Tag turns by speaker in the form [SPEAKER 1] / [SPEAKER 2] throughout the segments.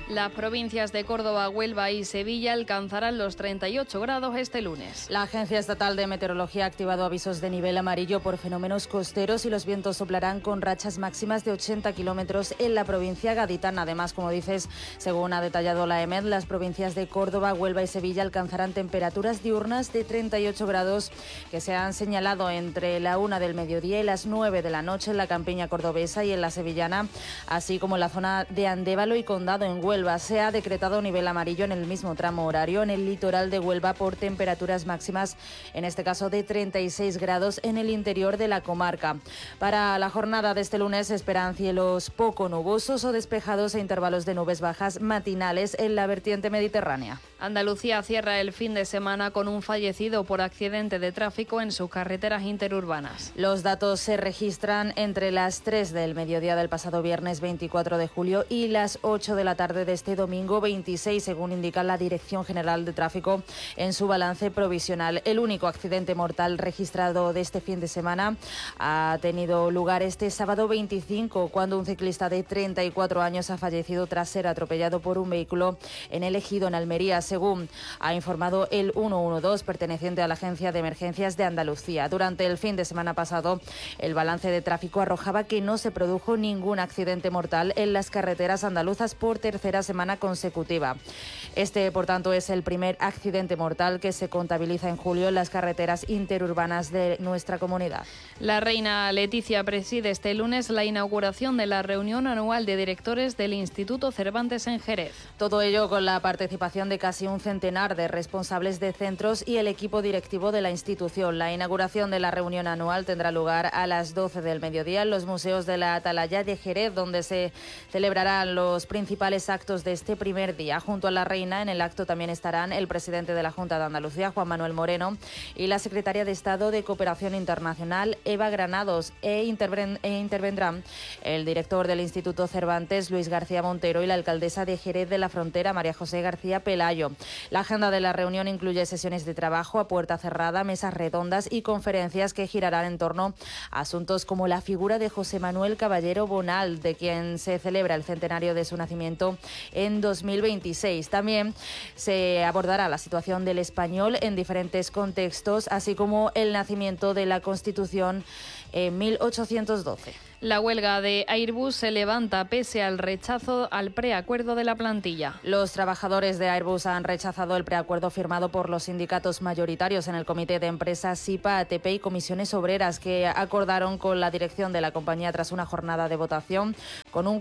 [SPEAKER 1] Las provincias de Córdoba, Huelva y Sevilla alcanzarán los 38 grados este lunes.
[SPEAKER 2] La Agencia Estatal de Meteorología ha activado avisos de nivel amarillo por fenómenos costeros y los vientos soplarán con rachas máximas de 80 kilómetros en la provincia gaditana. Además, como dices, según ha detallado la EMET, las provincias de Córdoba, Huelva y Sevilla alcanzarán temperaturas diurnas de 38 grados que se han señalado entre la 1 del mediodía y las 9 de la noche en la campiña cordobesa y en la sevillana, así como en la zona de Andévalo y Condado en Huelva. Se ha decretado nivel amarillo en el mismo tramo horario en el litoral de Huelva por temperaturas máximas, en este caso de 36 grados en el interior de la comarca. Para la jornada de este lunes se esperan cielos poco nubosos o despejados e intervalos de nubes bajas matinales en la vertiente mediterránea.
[SPEAKER 1] Andalucía cierra el fin de semana con un fallecido por accidente de tráfico en sus carreteras interurbanas.
[SPEAKER 2] Los datos se registran entre las 3 del mediodía del pasado viernes 24 de julio y las 8 de la tarde de este domingo 26, según indica la Dirección General de Tráfico en su balance provisional. El único accidente mortal registrado de este fin de semana ha tenido lugar este sábado 25, cuando un ciclista de 34 años ha fallecido tras ser atropellado por un vehículo en El Ejido, en Almería, según ha informado el 112, perteneciente a la Agencia de Emergencias de Andalucía. Durante el fin de semana pasado, el balance de tráfico arrojaba que no se produjo ningún accidente mortal en las carreteras andaluzas por tercera semana consecutiva. Este, por tanto, es el primer accidente mortal que se contabiliza en julio en las carreteras interurbanas de nuestra comunidad.
[SPEAKER 1] La reina Leticia preside este lunes la inauguración de la reunión anual de directores del Instituto Cervantes en Jerez.
[SPEAKER 2] Todo ello con la participación de casi un centenar de responsables de centros y el equipo directivo de la institución. La inauguración de la reunión anual tendrá lugar a las 12 del mediodía en los museos de la Atalaya de Jerez, donde se celebrarán los principales actos de este primer día. Junto a la reina, en el acto también estarán el presidente de la Junta de Andalucía, Juan Manuel Moreno, y la secretaria de Estado de Cooperación Internacional, Eva Granados, intervendrán el director del Instituto Cervantes, Luis García Montero, y la alcaldesa de Jerez de la Frontera, María José García Pelayo. La agenda de la reunión incluye sesiones de trabajo a puerta cerrada, mesas redondas y conferencias que girarán en torno a asuntos como la figura de José Manuel Caballero Bonal, de quien se celebra el centenario de su nacimiento en 2026. También se abordará la situación del español en diferentes contextos, así como el nacimiento de la Constitución en 1812.
[SPEAKER 1] La huelga de Airbus se levanta pese al rechazo al preacuerdo de la plantilla.
[SPEAKER 2] Los trabajadores de Airbus han rechazado el preacuerdo firmado por los sindicatos mayoritarios en el Comité de Empresas SIPA, ATP y Comisiones Obreras, que acordaron con la dirección de la compañía tras una jornada de votación, con un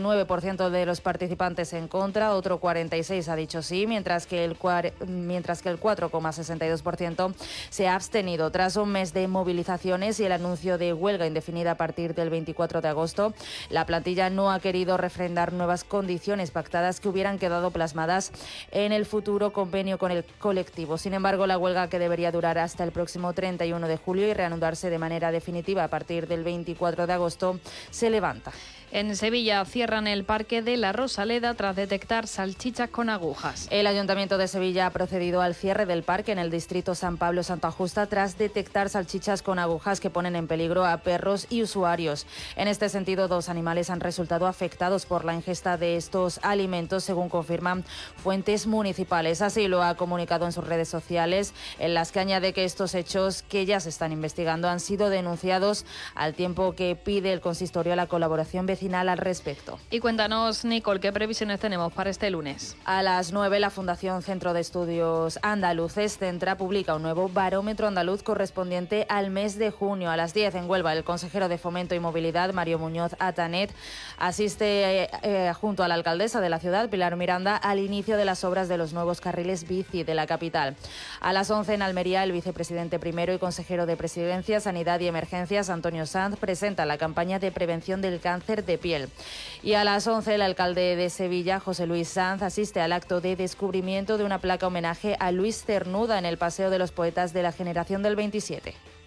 [SPEAKER 2] 49% de los participantes en contra, otro 46% ha dicho sí, mientras que el 4,62% se ha abstenido. Tras un mes de movilizaciones y el anuncio de huelga indefinida a partir del 24 de agosto, la plantilla no ha querido refrendar nuevas condiciones pactadas que hubieran quedado plasmadas en el futuro convenio con el colectivo. Sin embargo, la huelga, que debería durar hasta el próximo 31 de julio y reanudarse de manera definitiva a partir del 24 de agosto, se levanta.
[SPEAKER 1] En Sevilla cierran el Parque de la Rosaleda tras detectar salchichas con agujas.
[SPEAKER 2] El Ayuntamiento de Sevilla ha procedido al cierre del parque en el distrito San Pablo-Santa Justa tras detectar salchichas con agujas que ponen en peligro a perros y usuarios. En este sentido, 2 animales han resultado afectados por la ingesta de estos alimentos, según confirman fuentes municipales. Así lo ha comunicado en sus redes sociales, en las que añade que estos hechos, que ya se están investigando, han sido denunciados, al tiempo que pide el consistorio la colaboración vecinal al respecto.
[SPEAKER 1] Y cuéntanos, Nicole, ¿qué previsiones tenemos para este lunes?
[SPEAKER 2] A las 9, la Fundación Centro de Estudios Andaluces Centra publica un nuevo barómetro andaluz correspondiente al mes de junio. A las 10, en Huelva, el consejero de Fomento y Movilidad, Mario Muñoz Atanet, asiste junto a la alcaldesa de la ciudad, Pilar Miranda, al inicio de las obras de los nuevos carriles bici de la capital. A las 11, en Almería, el vicepresidente primero y consejero de Presidencia, Sanidad y Emergencias, Antonio Sanz, presenta la campaña de prevención del cáncer de piel. Y a las 11, el alcalde de Sevilla, José Luis Sanz, asiste al acto de descubrimiento de una placa homenaje a Luis Cernuda en el Paseo de los Poetas de la Generación del 27.